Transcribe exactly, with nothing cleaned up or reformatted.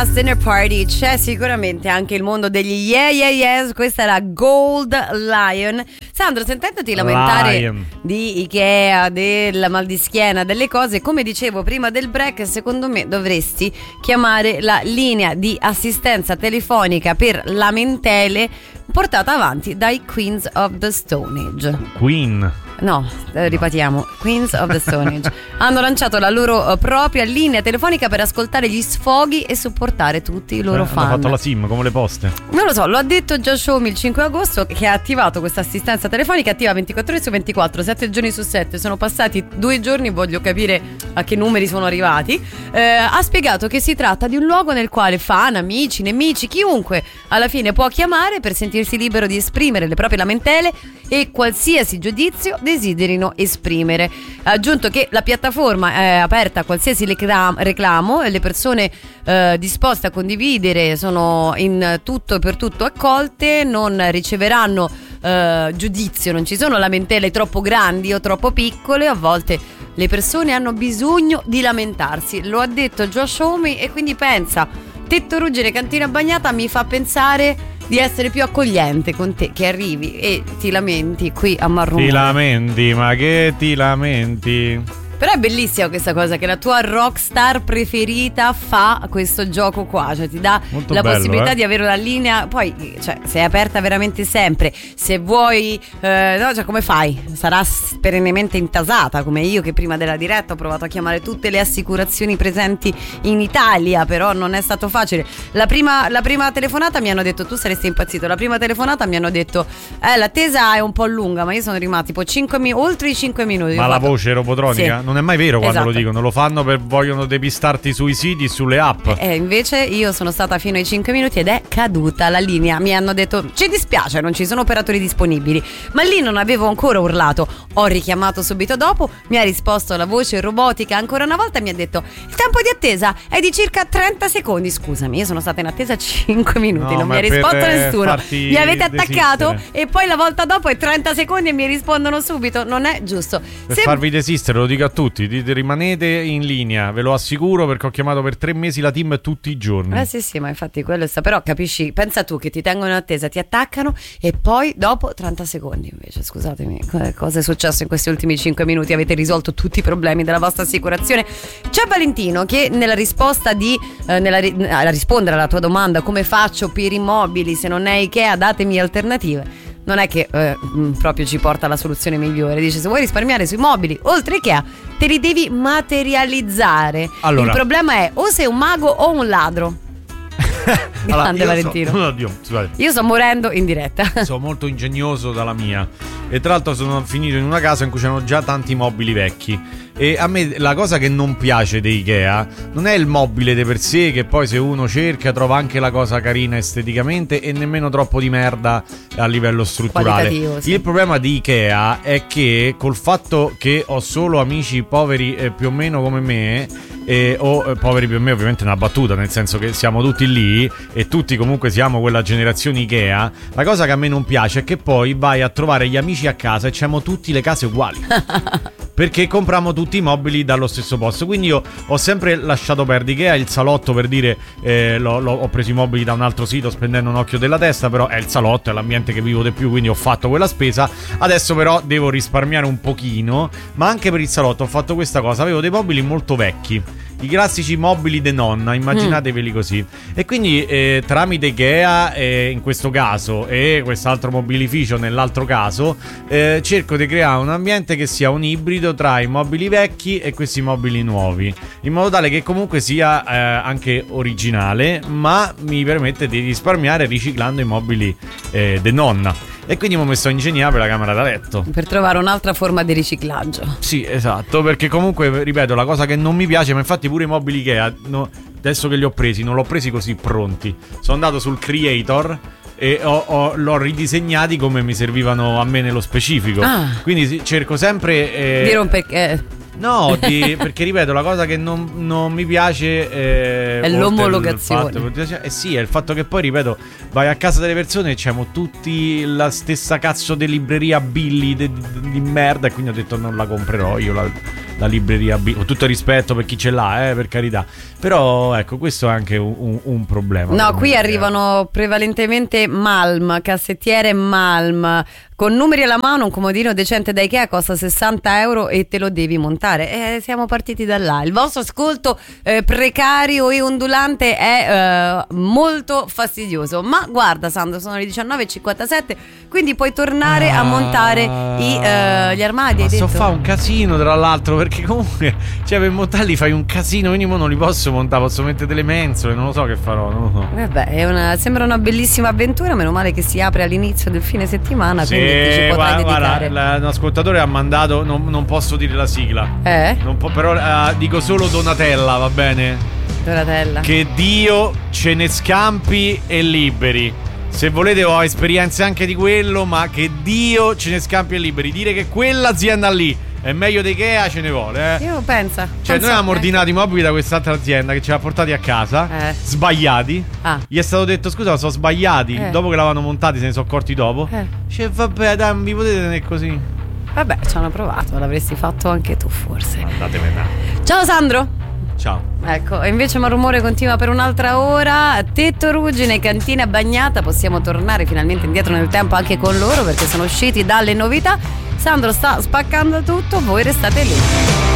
Dinner Party, c'è sicuramente anche il mondo degli yeah yeah yes. Questa era Gold Lion. Sandro, sentendoti lamentare Lion. di Ikea, del mal di schiena, delle cose, come dicevo prima del break, secondo me dovresti chiamare la linea di assistenza telefonica per lamentele portata avanti dai Queens of the Stone Age. Queen. No, eh, ripetiamo, Queens of the Stone Age hanno lanciato la loro eh, propria linea telefonica per ascoltare gli sfoghi e supportare tutti i loro eh, fan. Hanno fatto la SIM come le poste. Non lo so, lo ha detto Josh Homme il cinque agosto, che ha attivato questa assistenza telefonica, attiva ventiquattro ore su ventiquattro, sette giorni su sette. Sono passati due giorni, voglio capire a che numeri sono arrivati. Eh, ha spiegato che si tratta di un luogo nel quale fan, amici, nemici, chiunque alla fine può chiamare per sentirsi libero di esprimere le proprie lamentele e qualsiasi giudizio desiderino esprimere. Ha aggiunto che la piattaforma è aperta a qualsiasi reclamo e le persone eh, disposte a condividere sono in tutto e per tutto accolte, non riceveranno eh, giudizio, non ci sono lamentele troppo grandi o troppo piccole. A volte le persone hanno bisogno di lamentarsi, lo ha detto Josh Homme, e quindi pensa, tetto ruggine, cantina bagnata mi fa pensare di essere più accogliente con te, che arrivi e ti lamenti qui a Marrone. Ti lamenti, ma che ti lamenti? Però è bellissima questa cosa, che la tua rockstar preferita fa questo gioco qua, cioè ti dà molto la bello, possibilità eh? di avere una linea, poi cioè sei aperta veramente sempre, se vuoi eh, no, cioè come fai? Sarà perennemente intasata come io, che prima della diretta ho provato a chiamare tutte le assicurazioni presenti in Italia, però non è stato facile. La prima, la prima telefonata mi hanno detto, tu saresti impazzito, la prima telefonata mi hanno detto eh l'attesa è un po' lunga, ma io sono rimasta tipo cinque mi- oltre i cinque minuti. Ma Ho la fatto... voce robotronica? Sì. Non è mai vero quando Esatto. lo dicono, lo fanno per vogliono depistarti sui siti, sulle app. E invece io sono stata fino ai cinque minuti ed è caduta la linea. Mi hanno detto ci dispiace, non ci sono operatori disponibili, ma lì non avevo ancora urlato. Ho richiamato subito dopo, mi ha risposto la voce robotica ancora una volta e mi ha detto il tempo di attesa è di circa trenta secondi. Scusami, io sono stata in attesa cinque minuti, No, non ma mi ha per, risposto eh, nessuno. farti Mi avete attaccato desistere. e poi la volta dopo è trenta secondi e mi rispondono subito. Non è giusto. Per Se... farvi desistere, lo dico a tutti, dite rimanete in linea, ve lo assicuro, perché ho chiamato per tre mesi la team tutti i giorni. Eh sì sì, ma infatti quello sta. Però capisci, pensa tu che ti tengono in attesa, ti attaccano e poi dopo trenta secondi invece, scusatemi, cosa è successo in questi ultimi cinque minuti? Avete risolto tutti i problemi della vostra assicurazione? C'è Valentino che nella risposta di eh, nella, a rispondere alla tua domanda come faccio per i mobili se non è Ikea, datemi alternative, non è che eh, proprio ci porta alla soluzione migliore. Dice, se vuoi risparmiare sui mobili oltre Ikea te li devi materializzare. Allora. Il problema è o sei un mago o un ladro. Allora, Grande io Valentino. so, oddio, scusate. Io sto morendo in diretta. Sono molto ingegnoso dalla mia. E tra l'altro sono finito in una casa in cui c'erano già tanti mobili vecchi. E a me la cosa che non piace di Ikea non è il mobile di per sé, che poi se uno cerca trova anche la cosa carina esteticamente, e nemmeno troppo di merda a livello strutturale. Qualitativo, sì. Il problema di Ikea è che col fatto che ho solo amici poveri eh, più o meno come me, eh, o eh, poveri più o meno, ovviamente è una battuta, nel senso che siamo tutti lì e tutti comunque siamo quella generazione Ikea, la cosa che a me non piace è che poi vai a trovare gli amici a casa e c'hanno tutti le case uguali. Perché compriamo tutti i mobili dallo stesso posto. Quindi io ho sempre lasciato perdere Ikea, il salotto, per dire eh, l'ho, l'ho, ho preso i mobili da un altro sito spendendo un occhio della testa, però è il salotto, è l'ambiente che vivo di più, quindi ho fatto quella spesa. Adesso però devo risparmiare un pochino, ma anche per il salotto ho fatto questa cosa. Avevo dei mobili molto vecchi, i classici mobili de nonna, immaginateveli mm. così. E quindi eh, tramite Ikea eh, in questo caso e quest'altro mobilificio nell'altro caso eh, cerco di creare un ambiente che sia un ibrido tra i mobili vecchi e questi mobili nuovi, in modo tale che comunque sia eh, anche originale, ma mi permette di risparmiare riciclando i mobili eh, de nonna. E quindi mi sto a ingegnare per la camera da letto, per trovare un'altra forma di riciclaggio. Sì, esatto, perché comunque, ripeto, la cosa che non mi piace, ma infatti pure i mobili Ikea, no, adesso che li ho presi, non l'ho presi così pronti. Sono andato sul Creator e ho, ho, l'ho ridisegnati come mi servivano a me nello specifico. Ah. Quindi cerco sempre eh, di rompere eh. No, di, perché ripeto, la cosa che non, non mi piace eh, è l'omologazione. Fatto, eh sì, è il fatto che poi, ripeto, vai a casa delle persone e c'hanno tutti la stessa cazzo di libreria Billy di, di, di merda, e quindi ho detto non la comprerò io la, la libreria B, con tutto il rispetto per chi ce l'ha, eh, per carità, però ecco, questo è anche un, un, un problema. No, qui arrivano prevalentemente Malm, cassettiere Malm, con numeri alla mano. Un comodino decente da Ikea costa sessanta euro e te lo devi montare. Eh, siamo partiti da là. Il vostro ascolto eh, precario e ondulante è eh, molto fastidioso. Ma guarda Sandro, sono le diciannove e cinquantasette, quindi puoi tornare ah, a montare i, eh, gli armadi. Ma hai so detto? fa un casino tra l'altro, perché comunque cioè per montarli fai un casino, quindi mo non li posso montare, posso mettere delle mensole, non lo so che farò, non lo so. Vabbè, è una, sembra una bellissima avventura, meno male che si apre all'inizio del fine settimana, sì, quindi ti ci potrai guarda, dedicare. Guarda, l'ascoltatore ha mandato, non, non posso dire la sigla. Eh? Non po- però uh, dico solo Donatella, va bene? Donatella. Che Dio ce ne scampi e liberi. Se volete ho esperienze anche di quello, ma che Dio ce ne scampi e liberi. Dire che quell'azienda lì è meglio di Ikea ce ne vuole, eh. Io penso. Cioè noi avevamo ordinato i mobili da quest'altra azienda che ce l'ha portati a casa, eh. sbagliati. Ah. Gli è stato detto scusa, sono sbagliati. eh. Dopo che l'avevano montati se ne sono accorti dopo. eh. Cioè vabbè dai, vi potete tenere così. Vabbè, ci hanno provato, l'avresti fatto anche tu forse. Andatevene. Ciao Sandro. Ciao. Ecco, e invece Malumore continua per un'altra ora. Tetto Ruggine, Cantina Bagnata. Possiamo tornare finalmente indietro nel tempo anche con loro, perché sono usciti dalle novità. Sandro sta spaccando tutto, voi restate lì.